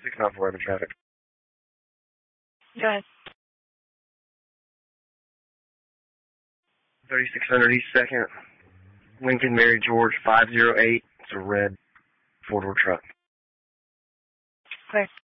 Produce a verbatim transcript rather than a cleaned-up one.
six nine four, traffic. Go ahead. thirty-six hundred East second, Lincoln Mary George five zero eight. It's a red four-door truck. Clear.